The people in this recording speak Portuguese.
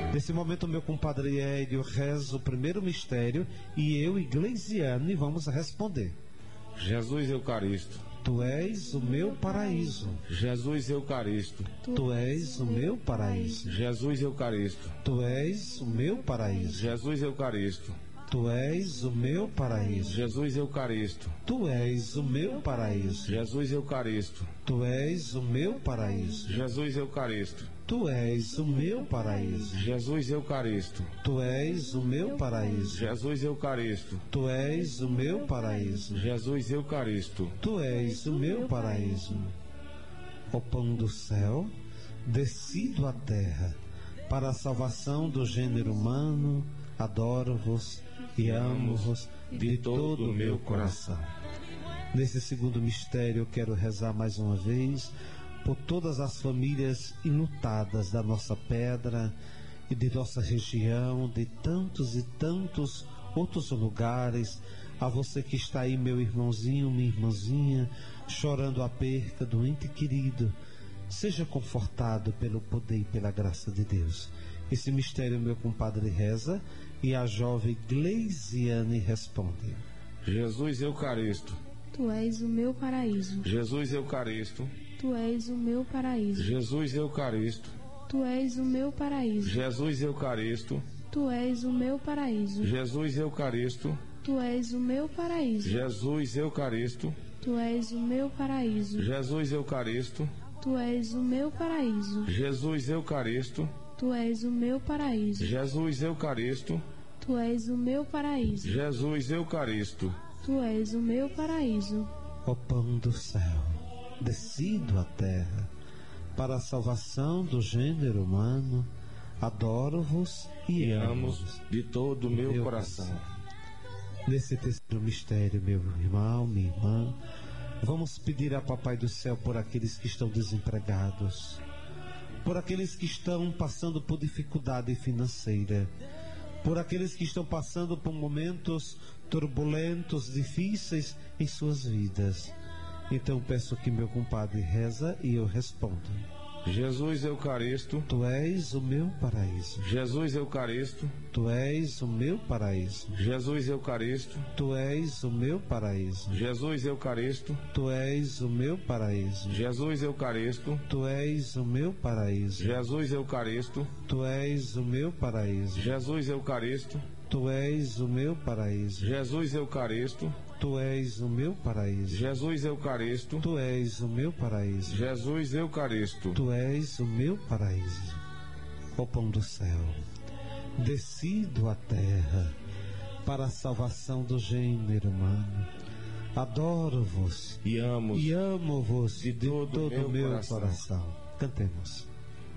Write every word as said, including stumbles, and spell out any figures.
Nesse momento, meu compadre Hélio reza o primeiro mistério e eu, Iglesiane, vamos responder. Jesus Eucaristo, Tu és o meu paraíso. Jesus Eucaristo, Tu és o meu paraíso. Jesus Eucaristo, Tu és o meu paraíso. Jesus Eucaristo, Tu és o meu paraíso. Jesus Eucaristo, Tu és o meu paraíso. Jesus Eucaristo, Tu és o meu paraíso. Jesus Eucaristo, Tu és o meu paraíso. Jesus Eucaristo, Tu és o meu paraíso. Jesus Eucaristo, Tu és o meu paraíso. Jesus Eucaristo, Tu és o meu paraíso. Ó pão do céu, descido à terra, para a salvação do gênero humano, adoro-vos e amo-vos de todo o meu coração. Nesse segundo mistério, eu quero rezar mais uma vez por todas as famílias enlutadas da nossa pedra e de nossa região, de tantos e tantos outros lugares. A você que está aí, meu irmãozinho, minha irmãzinha, chorando a perca do ente querido, seja confortado pelo poder e pela graça de Deus. Esse mistério meu compadre reza e a jovem Gleisiane responde. Jesus Eucaristo, Tu és o meu paraíso. Jesus Eucaristo, Tu és o meu paraíso. Jesus Eucaristo, Tu és o meu paraíso. Jesus Eucaristo, Tu és o meu paraíso. Jesus Eucaristo, Tu és o meu paraíso. Jesus Eucaristo, Tu és o meu paraíso. Jesus Eucaristo, Tu és o meu paraíso. Jesus Eucaristo, Tu és o meu paraíso. Jesus Eucaristo, Tu és o meu paraíso. Jesus Eucaristo, Tu és o meu paraíso. Ó pão do céu, descido à terra, para a salvação do gênero humano, adoro-vos e amo-vos de todo o meu, meu coração. coração. Nesse terceiro mistério, meu irmão, minha irmã, vamos pedir a Papai do Céu por aqueles que estão desempregados, por aqueles que estão passando por dificuldade financeira, por aqueles que estão passando por momentos turbulentos, difíceis em suas vidas. Então peço que meu compadre reza e eu respondo. Jesus Eucaristo, Tu és o meu paraíso. Jesus Eucaristo, Tu és o meu paraíso. Jesus Eucaristo, Tu és o meu paraíso. Jesus Eucaristo, Tu és o meu paraíso. Jesus Eucaristo, Tu és o meu paraíso. Jesus Eucaristo, Tu és o meu paraíso. Jesus Eucaristo, Tu és o meu paraíso. Jesus Eucaristo, Tu és o meu paraíso. Jesus Eucaristo, Tu és o meu paraíso. Jesus Eucaristo, Tu és o meu paraíso. Ó pão do céu, descido à terra, para a salvação do gênero humano, adoro-vos e amo e amo-vos de, de todo o meu, meu coração. coração. Cantemos.